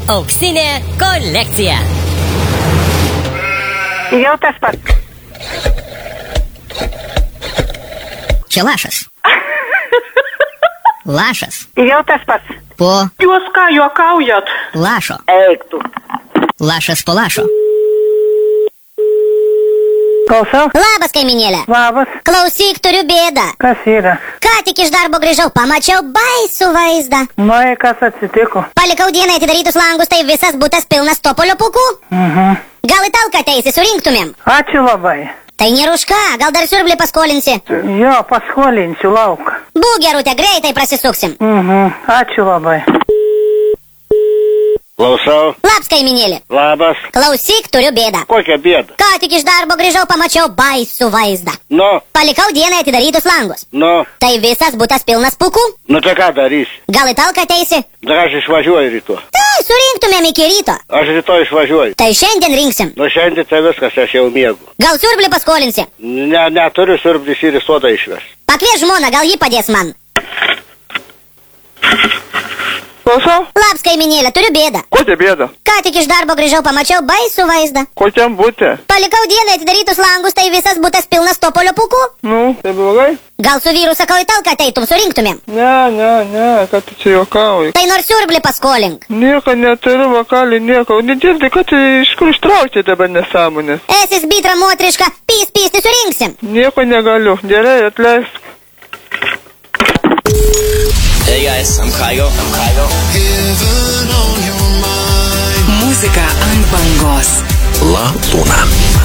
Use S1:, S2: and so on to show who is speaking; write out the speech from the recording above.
S1: Auksinė kolekcija.
S2: Jau tas pats.
S1: Čia lašas. Lašas.
S2: Jau tas pats.
S1: Po
S3: Jūs ką juokaujat?
S1: lašo.
S2: Eik tu.
S1: Lašas po lašo.
S2: Klausau?
S4: Labas, kaiminėlė.
S2: Labas.
S4: Klausyk, turiu bėdą.
S2: Kas yra?
S4: Ką tik iš darbo grįžau, pamačiau baisų vaizdą.
S2: Nu, kas atsitiko?
S4: Palikau dieną atidarytus langus, tai visas butas pilnas topolio pūkų. Gal į talką ateisi, surinktumėm?
S2: Ačiū labai.
S4: Tai nėra už ką, gal dar siurblį paskolinsi.
S2: Jo, paskolinsiu lauk.
S4: Būk gerutė, greitai prasisuksim.
S2: Ačiū labai.
S5: Klausau.
S4: Labas, kaiminėlė.
S5: Labas.
S4: Klausyk, turiu bėdą.
S5: Kokia bėda?
S4: Ką tik iš darbo grįžau, pamačiau baisų vaizdą.
S5: Nu,
S4: Palikau dieną atidarytus langus.
S5: nu,
S4: Tai visas butas pilnas pūkų.
S5: nu tai ką darysi?
S4: Gal į talką ateisi?
S5: Dar aš išvažiuoju rytoj.
S4: Tai surinktumėm iki ryto.
S5: Aš rytoj išvažiuoju.
S4: Tai šiandien rinksim.
S5: Nu šiandien tai viskas, aš jau miegu.
S4: Gal siurblį paskolinsi?
S5: Neturiu siurblis ir į sodą išves.
S4: Pakvies žmoną, gal ji padės man.
S3: Klausau?
S4: Labas, kaiminėlė, turiu bėdą.
S3: Kokia bėda?
S4: Ką tik iš darbo grįžau, pamačiau baisų vaizdą.
S3: Kokiam būti?
S4: Palikau dieną atidarytus langus, tai visas butas pilnas topolio pūkų.
S3: Nu, tai blogai?
S4: Gal su vyru sakau į talką ateitum, surinktumėm.
S3: Ne, kad tu čia juokauji.
S4: Tai nors siurblį paskolink.
S3: Nieko neturiu, vakalį, nieko. Nedirbi, kad tu iš kur ištraukti dabar nesąmonės.
S4: Esis bitra motriška, pys, nesurinksim.
S3: Nieko negaliu. Gerai, atleisk.
S6: Hey guys, I'm Kygo.
S7: Muzika ant bangos.
S8: La Luna.